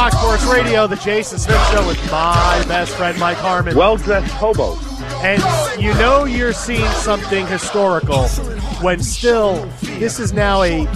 Fox Sports Radio, the Jason Smith Show with my best friend, Mike Harmon. Well-dressed hobos. And you know you're seeing something historical when still this is now a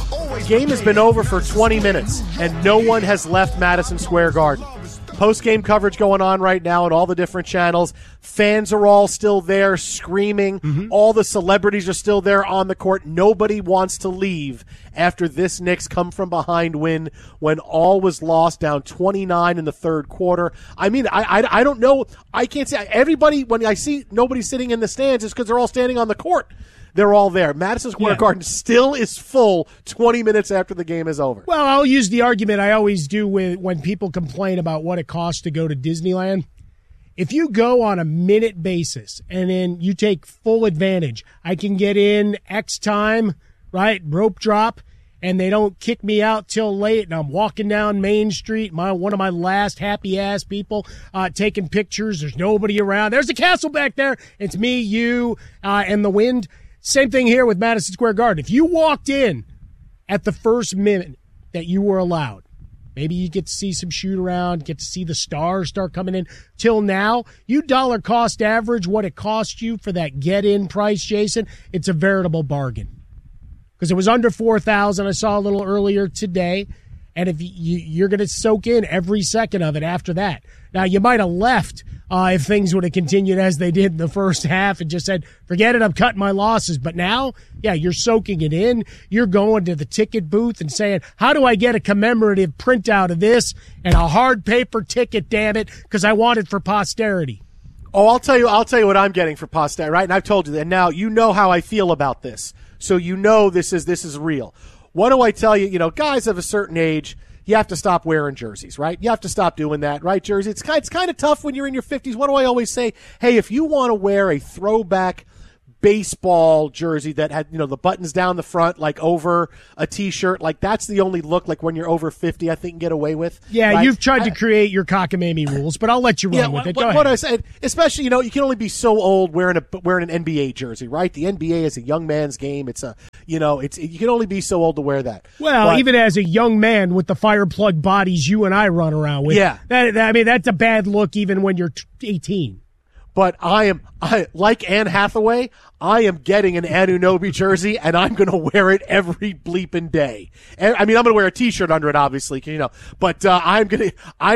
game has been over for 20 minutes and no one has left Madison Square Garden. Post-game coverage going on right now at all the different channels. Fans are all still there screaming. Mm-hmm. All the celebrities are still there on the court. Nobody wants to leave after this Knicks come-from-behind win when all was lost, down 29 in the third quarter. I mean, I don't know. I can't say everybody, when I see nobody sitting in the stands, it's because they're all standing on the court. They're all there. Madison Square Garden still is full 20 minutes after the game is over. Well, I'll use the argument I always do when people complain about what it costs to go to Disneyland. If you go on a minute basis and then you take full advantage, I can get in X time, right, rope drop, and they don't kick me out till late, and I'm walking down Main Street, one of my last happy-ass people taking pictures. There's nobody around. There's the castle back there. It's me, you, and the wind. Same thing here with Madison Square Garden. If you walked in at the first minute that you were allowed, maybe you get to see some shoot-around, get to see the stars start coming in. Till now, you dollar cost average what it cost you for that get-in price, Jason, it's a veritable bargain. Because it was under $4,000. I saw a little earlier today. And if you're going to soak in every second of it after that. Now, you might have left if things would have continued as they did in the first half and just said, forget it, I'm cutting my losses. But now, you're soaking it in. You're going to the ticket booth and saying, how do I get a commemorative printout of this and a hard paper ticket, damn it, because I want it for posterity. Oh, I'll tell you what I'm getting for posterity, right? And I've told you that. Now, you know how I feel about this. So you know this is real. What do I tell you? You know, guys of a certain age, you have to stop wearing jerseys, right? You have to stop doing that, right, jersey? It's kind of tough when you're in your 50s. What do I always say? Hey, if you want to wear a throwback baseball jersey that had, the buttons down the front, like over a T-shirt, like that's the only look, like when you're over 50, I think can get away with. Yeah, right? You've tried to create your cockamamie rules, but I'll let you run with it. Go ahead. What I said, especially, you can only be so old wearing an NBA jersey, right? The NBA is a young man's game. It's you can only be so old to wear that. Well, even as a young man with the fire plug bodies you and I run around with, that's a bad look even when you're 18. But I like Anne Hathaway, I am getting an Anunoby jersey, and I'm going to wear it every bleeping day. I mean, I'm going to wear a T-shirt under it, obviously, But I'm going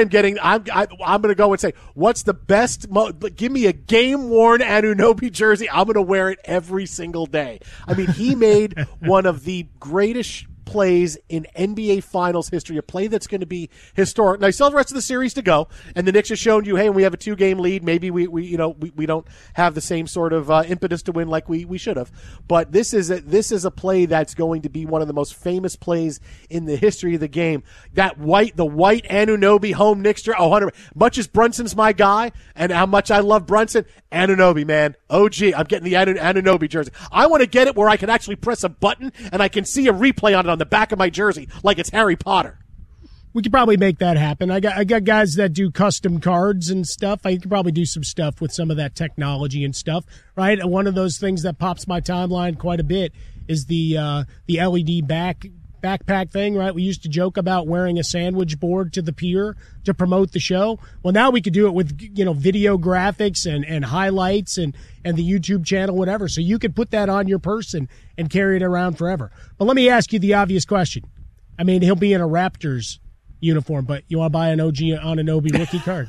to go and say, what's the best? Give me a game-worn Anunoby jersey. I'm going to wear it every single day. I mean, he made one of the greatest plays in NBA Finals history, a play that's going to be historic. Now, you still have the rest of the series to go, and the Knicks have shown you, hey, when we have a 2-game lead, maybe we don't have the same sort of impetus to win like we should have. But this is a play that's going to be one of the most famous plays in the history of the game. The white Anunoby home Knicks jersey, 100. Much as Brunson's my guy, and how much I love Brunson, Anunoby, man, OG. I'm getting the Anunoby jersey. I want to get it where I can actually press a button and I can see a replay on it on the back of my jersey like it's Harry Potter. We could probably make that happen. I got guys that do custom cards and stuff. I could probably do some stuff with some of that technology and stuff, right? And one of those things that pops my timeline quite a bit is the LED backpack thing, right? We used to joke about wearing a sandwich board to the pier to promote the show. Well, now we could do it with, video graphics and highlights and the YouTube channel, whatever. So you could put that on your person and carry it around forever. But let me ask you the obvious question. I mean, he'll be in a Raptors uniform, but you want to buy an OG Anunoby rookie card?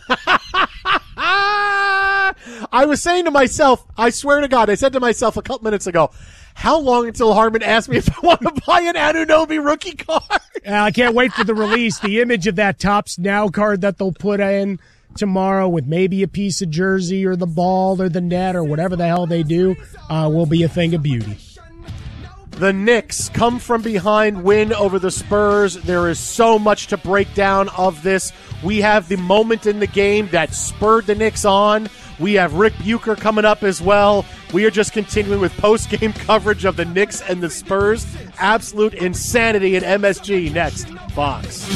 I was saying to myself, I swear to God, I said to myself a couple minutes ago, how long until Harmon asked me if I want to buy an Anunoby rookie card? I can't wait for the release. The image of that Topps Now card that they'll put in tomorrow with maybe a piece of jersey or the ball or the net or whatever the hell they do will be a thing of beauty. The Knicks come from behind win over the Spurs. There is so much to break down of this. We have the moment in the game that spurred the Knicks on. We have Rick Bucher coming up as well. We are just continuing with post-game coverage of the Knicks and the Spurs. Absolute insanity at MSG next. Fox.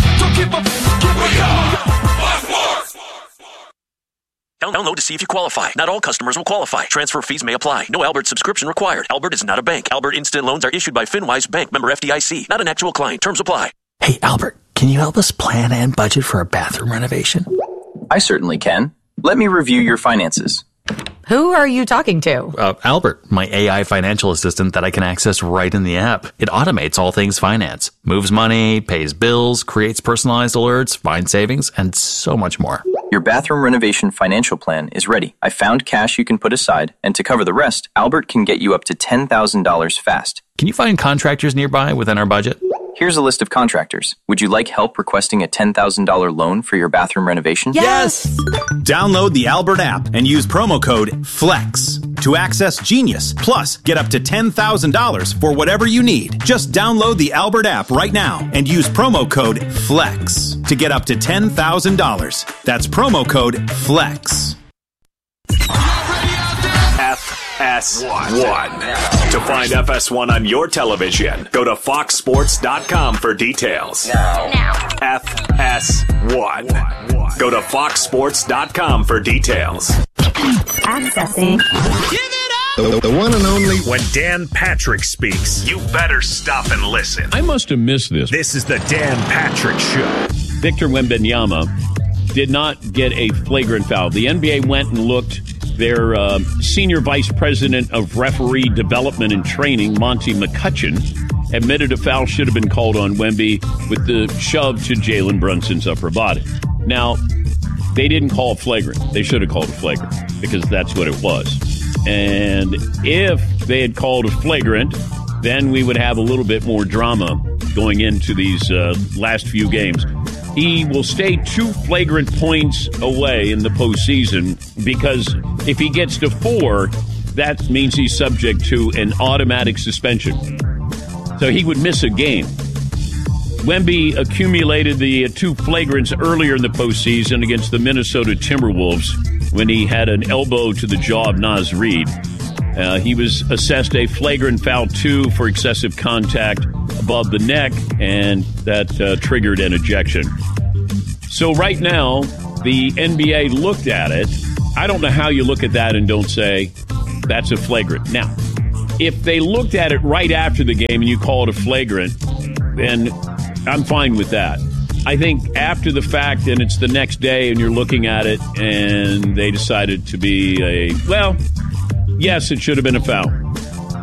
Download to see if you qualify. Not all customers will qualify. Transfer fees may apply. No Albert subscription required. Albert is not a bank. Albert Instant Loans are issued by FinWise Bank, member FDIC. Not an actual client. Terms apply. Hey, Albert, can you help us plan and budget for a bathroom renovation? I certainly can. Let me review your finances. Who are you talking to? Albert, my AI financial assistant that I can access right in the app. It automates all things finance, moves money, pays bills, creates personalized alerts, finds savings, and so much more. Your bathroom renovation financial plan is ready. I found cash you can put aside, and to cover the rest, Albert can get you up to $10,000 fast. Can you find contractors nearby within our budget? Here's a list of contractors. Would you like help requesting a $10,000 loan for your bathroom renovation? Yes! Download the Albert app and use promo code FLEX to access Genius. Plus, get up to $10,000 for whatever you need. Just download the Albert app right now and use promo code FLEX to get up to $10,000. That's promo code FLEX. FS1. To find FS1 on your television, go to foxsports.com for details. Now. FS1. Go to foxsports.com for details. Accessing. The one and only. When Dan Patrick speaks, you better stop and listen. I must have missed this. This is the Dan Patrick Show. Victor Wembanyama did not get a flagrant foul. The NBA went and looked. Their senior vice president of referee development and training, Monty McCutcheon, admitted a foul should have been called on Wemby with the shove to Jalen Brunson's upper body. Now, they didn't call it flagrant. They should have called it flagrant because that's what it was. And if they had called it flagrant, then we would have a little bit more drama going into these last few games. He will stay 2 flagrant points away in the postseason because if he gets to 4, that means he's subject to an automatic suspension. So he would miss a game. Wemby accumulated the 2 flagrants earlier in the postseason against the Minnesota Timberwolves when he had an elbow to the jaw of Naz Reid. He was assessed a flagrant foul 2 for excessive contact above the neck, and that triggered an ejection. So right now, the NBA looked at it. I don't know how you look at that and don't say that's a flagrant. Now, if they looked at it right after the game and you call it a flagrant, then I'm fine with that. I think after the fact and it's the next day and you're looking at it and they decided to be yes, it should have been a foul.